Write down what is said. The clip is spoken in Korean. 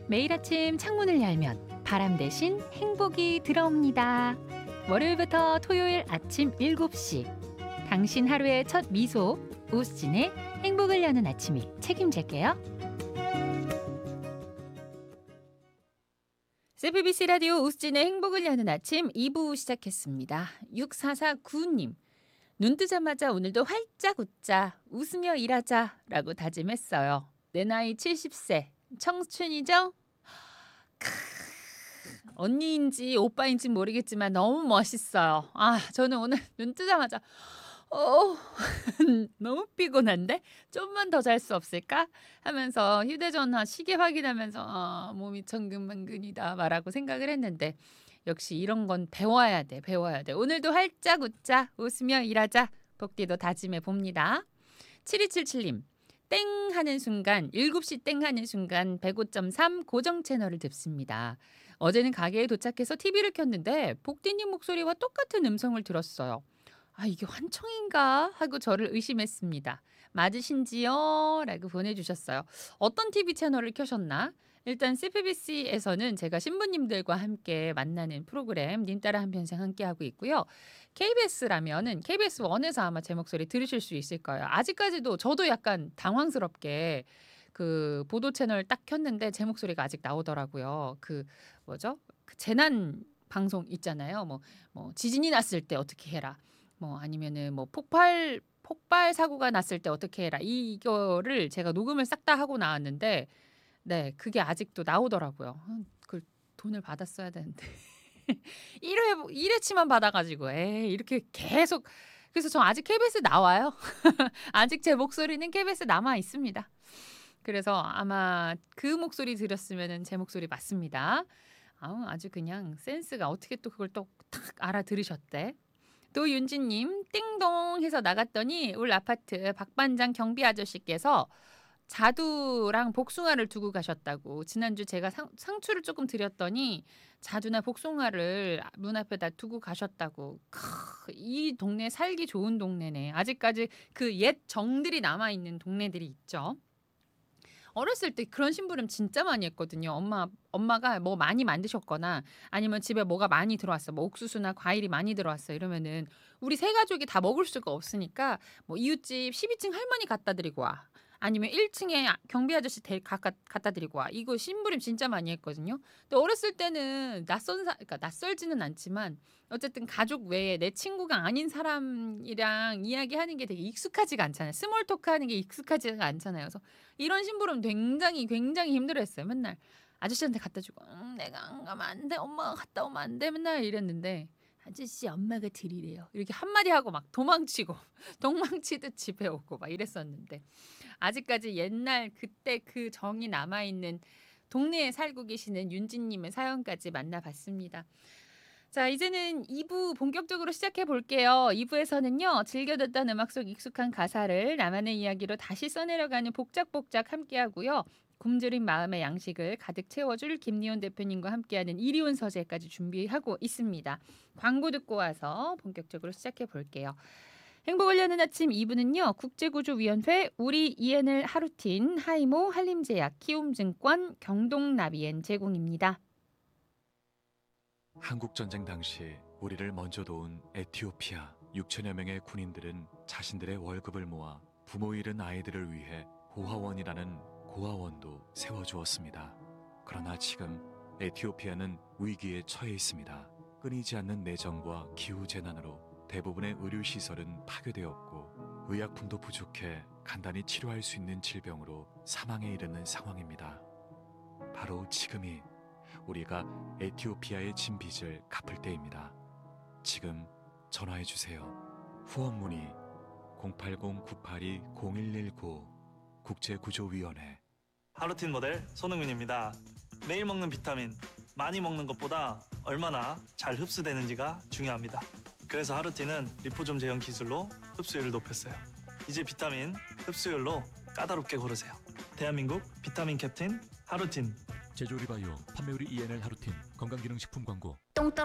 매일 아침 창문을 열면 바람 대신 행복이 들어옵니다. 월요일부터 토요일 아침 7시. 당신 하루의 첫 미소, 우스진의 행복을 여는 아침이 책임질게요. CBBC 라디오 우스진의 행복을 여는 아침 2부 시작했습니다. 6449님. 눈 뜨자마자 오늘도 활짝 웃자, 웃으며 일하자 라고 다짐했어요. 내 나이 70세. 청춘이죠? 언니인지 오빠인지 모르겠지만 너무 멋있어요. 저는 오늘 눈 뜨자마자 너무 피곤한데 좀만 더 잘 수 없을까 하면서 휴대전화 시계 확인하면서 몸이 천근만근이다 말하고 생각을 했는데 역시 이런 건 배워야 돼. 오늘도 활짝 웃자, 웃으며 일하자. 복디도 다짐해 봅니다. 7277님. 땡 하는 순간 7시 땡 하는 순간 105.3 고정 채널을 듣습니다. 어제는 가게에 도착해서 TV를 켰는데 복디님 목소리와 똑같은 음성을 들었어요. 이게 환청인가 하고 저를 의심했습니다. 맞으신지요? 라고 보내주셨어요. 어떤 TV 채널을 켜셨나? 일단 CBBC에서는 제가 신부님들과 함께 만나는 프로그램 님 따라 한 편생 함께하고 있고요. KBS라면은 KBS 1에서 아마 제 목소리 들으실 수 있을 거예요. 아직까지도 저도 약간 당황스럽게 그 보도 채널 딱 켰는데 제 목소리가 아직 나오더라고요. 그 재난 방송 있잖아요. 뭐 지진이 났을 때 어떻게 해라. 아니면은 폭발 사고가 났을 때 어떻게 해라. 이거를 제가 녹음을 싹 다 하고 나왔는데 네, 그게 아직도 나오더라고요. 그 돈을 받았어야 되는데. 1회치만 받아가지고, 이렇게 계속. 그래서 저 아직 KBS 나와요. 아직 제 목소리는 KBS 남아 있습니다. 그래서 아마 그 목소리 들었으면 제 목소리 맞습니다. 아주 그냥 센스가 어떻게 또 그걸 또 탁 알아들으셨대. 또 윤진님, 띵동 해서 나갔더니 울 아파트 박반장 경비 아저씨께서 자두랑 복숭아를 두고 가셨다고. 지난주 제가 상추를 조금 드렸더니 자두나 복숭아를 문 앞에다 두고 가셨다고. 이 동네 살기 좋은 동네네. 아직까지 그 옛 정들이 남아있는 동네들이 있죠. 어렸을 때 그런 심부름 진짜 많이 했거든요. 엄마가 뭐 많이 만드셨거나 아니면 집에 뭐가 많이 들어왔어. 뭐 옥수수나 과일이 많이 들어왔어. 이러면은 우리 세 가족이 다 먹을 수가 없으니까 뭐 이웃집 12층 할머니 갖다 드리고 와. 아니면 1층에 경비 아저씨 갖다 드리고 와. 이거 심부름 진짜 많이 했거든요. 근데 어렸을 때는 그러니까 낯설지는 않지만 어쨌든 가족 외에 내 친구가 아닌 사람이랑 이야기하는 게 되게 익숙하지가 않잖아요. 스몰 토크 하는 게 익숙하지가 않잖아요. 그래서 이런 심부름 굉장히 힘들었어요. 맨날 아저씨한테 갖다 주고 내가 안 가면 안 돼. 엄마가 갔다 오면 안 돼. 맨날 이랬는데 아저씨 엄마가 드리래요. 이렇게 한마디 하고 막 도망치고 도망치듯 집에 오고 막 이랬었는데 아직까지 옛날 그때 그 정이 남아있는 동네에 살고 계시는 윤진님의 사연까지 만나봤습니다. 자, 이제는 2부 본격적으로 시작해 볼게요. 2부에서는요. 즐겨 듣던 음악 속 익숙한 가사를 나만의 이야기로 다시 써내려가는 복작복작 함께하고요. 굶주린 마음의 양식을 가득 채워줄 김리온 대표님과 함께하는 이리온 서재까지 준비하고 있습니다. 광고 듣고 와서 본격적으로 시작해 볼게요. 행복을 여는 아침 2부는요. 국제구조위원회 우리 ENL 하루틴 하이모 한림제약 키움증권 경동나비엔 제공입니다. 한국전쟁 당시 우리를 먼저 도운 에티오피아 6천여 명의 군인들은 자신들의 월급을 모아 부모 잃은 아이들을 위해 고아원이라는 고아원도 세워주었습니다. 그러나 지금 에티오피아는 위기에 처해 있습니다. 끊이지 않는 내전과 기후재난으로 대부분의 의료시설은 파괴되었고 의약품도 부족해 간단히 치료할 수 있는 질병으로 사망에 이르는 상황입니다. 바로 지금이 우리가 에티오피아의 진 빚을 갚을 때입니다. 지금 전화해주세요. 후원 문의 080-982-0119 국제구조위원회. 하루틴 모델 손흥민입니다. 매일 먹는 비타민, 많이 먹는 것보다 얼마나 잘 흡수되는지가 중요합니다. 그래서 하루틴은 리포좀 제형 기술로 흡수율을 높였어요. 이제 비타민 흡수율로 까다롭게 고르세요. 대한민국 비타민 캡틴 하루틴. 제조리바이오 판매우리 ENL 하루틴 건강기능식품 광고. 똥 떨어져